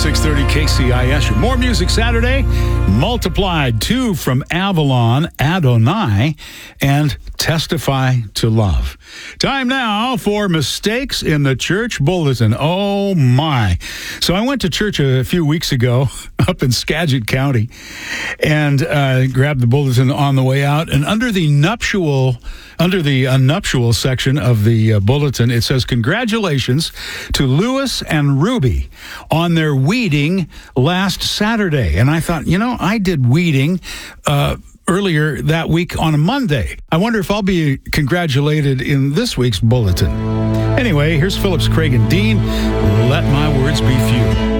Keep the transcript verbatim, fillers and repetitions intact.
six thirty K C I S. Your More Music Saturday multiplied. Two from Avalon, Adonai, and Testify to Love. Time now for Mistakes in the Church Bulletin. Oh, my. So I went to church a few weeks ago up in Skagit County and uh, grabbed the bulletin on the way out. And under the nuptial, under the uh, nuptial section of the uh, bulletin, it says, congratulations to Lewis and Ruby on their weeding last Saturday. And I thought, you know, I did weeding uh, earlier that week on a Monday. I wonder if I'll be congratulated in this week's bulletin. Anyway, here's Phillips, Craig, and Dean. Let my words be few.